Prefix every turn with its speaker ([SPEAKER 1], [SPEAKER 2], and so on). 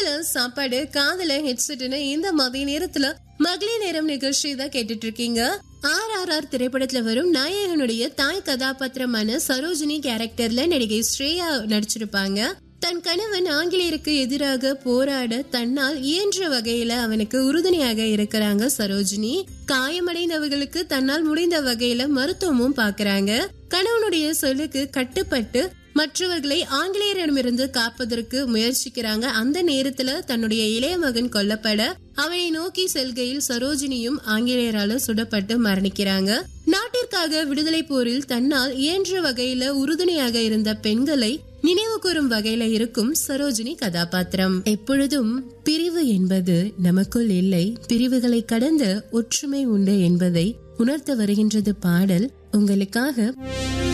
[SPEAKER 1] கையில சாப்பாடு, காதுல ஹெட்செட்னு இந்த மதிய நேரத்துல மகளிர் நேரம் நிகழ்ச்சி தான் கேட்டுட்டு இருக்கீங்க. RRR திரைப்படத்துல வரும் நாயகனுடைய தாய் கதாபாத்திரமான சரோஜினி கேரக்டர்ல நடிகை ஸ்ரேயா நடிச்சிருப்பாங்க. தன் கணவன் ஆங்கிலேயருக்கு எதிராக போராட தன்னால் இயன்ற வகையில அவனுக்கு உறுதுணையாக இருக்கிறாங்க சரோஜினி. காயமடைந்தவர்களுக்கு தன்னால் முடிந்த வகையில மருத்துவமும் பாக்குறாங்க. கணவனுடைய சொல்லுக்கு கட்டுப்பட்டு மற்றவர்களை ஆங்கிலேயரிடமிருந்து காப்பதற்கு முயற்சிக்கிறாங்க. அந்த நேரத்துல தன்னுடைய இளைய மகன் கொல்லப்பட அவனை நோக்கி செல்கையில் சரோஜினியும் ஆங்கிலேயரால சுடப்பட்டு மரணிக்கிறாங்க. நாட்டிற்காக விடுதலை போரில் தன்னால் இயன்ற வகையில உறுதுணையாக இருந்த பெண்களை நினைவு கூறும் வகையில இருக்கும் சரோஜினி கதாபாத்திரம். எப்பொழுதும் பிரிவு என்பது நமக்குள் இல்லை, பிரிவுகளை கடந்த ஒற்றுமை உண்டு என்பதை உணர்த்த வருகின்றது பாடல் உங்களுக்காக.